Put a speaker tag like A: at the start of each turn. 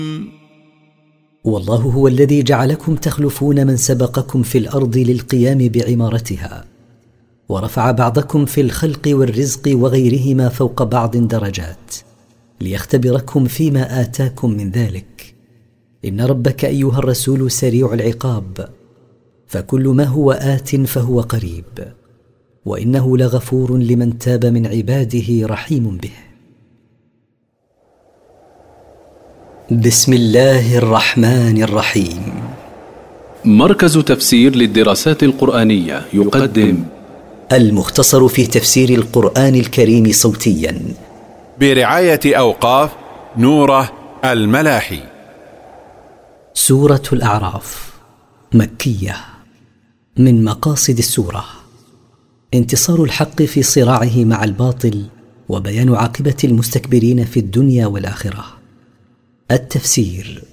A: والله هو الذي جعلكم تخلفون من سبقكم في الأرض للقيام بعمارتها، ورفع بعضكم في الخلق والرزق وغيرهما فوق بعض درجات ليختبركم فيما آتاكم من ذلك. إن ربك أيها الرسول سريع العقاب، فكل ما هو آت فهو قريب، وإنه لغفور لمن تاب من عباده رحيم به. بسم الله الرحمن الرحيم.
B: مركز تفسير للدراسات القرآنية يقدم
A: المختصر في تفسير القرآن الكريم صوتيا
C: برعاية أوقاف نوره الملاحي.
A: سورة الأعراف مكية. من مقاصد السورة انتصار الحق في صراعه مع الباطل، وبيان عاقبة المستكبرين في الدنيا والآخرة. التفسير: